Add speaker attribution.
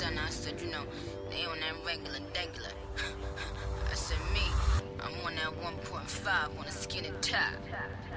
Speaker 1: stunner. I said, you know, they on that regular dangler. I said, me, I'm on that 1.5 on a skinny top.